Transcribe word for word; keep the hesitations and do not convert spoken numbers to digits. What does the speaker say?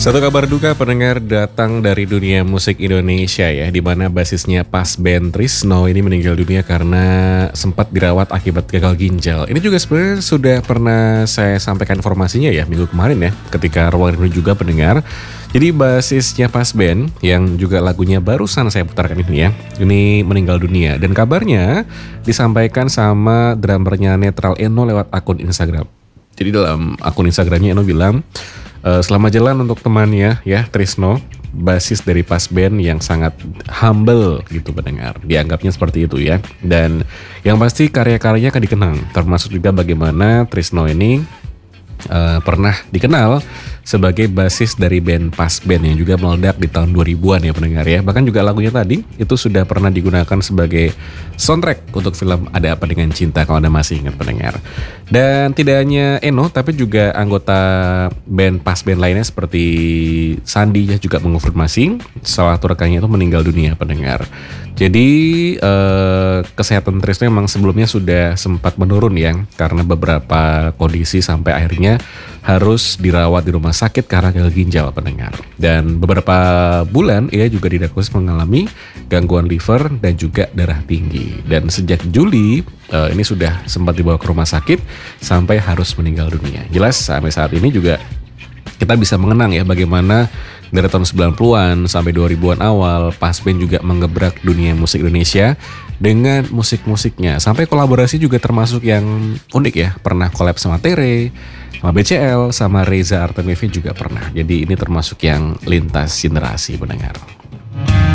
Satu kabar duka pendengar datang dari dunia musik Indonesia ya, di mana basisnya Pasben Trisno ini meninggal dunia karena sempat dirawat akibat gagal ginjal. Ini juga sebenarnya sudah pernah saya sampaikan informasinya ya minggu kemarin ya, ketika Ruang Rindu juga pendengar. Jadi basisnya Pasben yang juga lagunya barusan saya putarkan ini ya, ini meninggal dunia dan kabarnya disampaikan sama drummernya Netral Eno lewat akun Instagram. Jadi dalam akun Instagramnya Eno bilang, Uh, selamat jalan untuk temannya ya Trisno, basis dari Pasben yang sangat humble gitu pendengar. Dianggapnya seperti itu ya. Dan yang pasti karya-karyanya akan dikenang, termasuk juga bagaimana Trisno ini uh, pernah dikenal sebagai basis dari band Pasben yang juga meledak di tahun dua ribuan ya pendengar ya. Bahkan juga lagunya tadi itu sudah pernah digunakan sebagai soundtrack untuk film Ada Apa Dengan Cinta kalau Anda masih ingat pendengar. Dan tidak hanya Eno tapi juga anggota band Pasben lainnya seperti Sandi ya juga mengonfirmasi salah satu rekannya itu meninggal dunia pendengar. Jadi eh, kesehatan Trisno memang sebelumnya sudah sempat menurun ya karena beberapa kondisi sampai akhirnya harus dirawat di rumah sakit karena gagal ginjal pendengar. Dan beberapa bulan ia juga didiagnosis mengalami gangguan liver dan juga darah tinggi. Dan sejak Juli uh, ini sudah sempat dibawa ke rumah sakit sampai harus meninggal dunia. Jelas sampai saat ini juga kita bisa mengenang ya bagaimana dari tahun sembilan puluhan sampai dua ribuan awal Pasben juga menggebrak dunia musik Indonesia dengan musik-musiknya. Sampai kolaborasi juga termasuk yang unik ya. Pernah collab sama Tere, sama B C L, sama Reza Artamevia juga pernah. Jadi ini termasuk yang lintas generasi pendengar.